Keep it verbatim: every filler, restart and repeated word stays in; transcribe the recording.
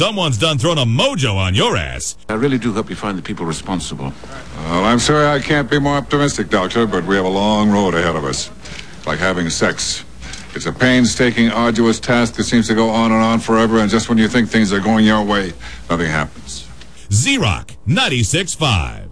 Someone's done thrown a mojo on your ass. I really do hope you find the people responsible. Well, I'm sorry I can't be more optimistic, Doctor, but we have a long road ahead of us. Like having sex. It's a painstaking, arduous task that seems to go on and on forever, and just when you think things are going your way, nothing happens. Z-Rock ninety-six point five.